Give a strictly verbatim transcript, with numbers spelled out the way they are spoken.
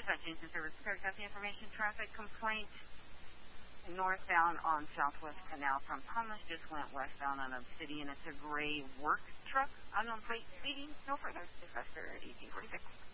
Dispatch Engine Service. Clear got the information. Traffic complaint northbound on Southwest Canal from Thomas. Just went westbound on Obsidian. It's a gray work truck. Unknown plate speeding. No further. Dispatcher at eighteen forty-six.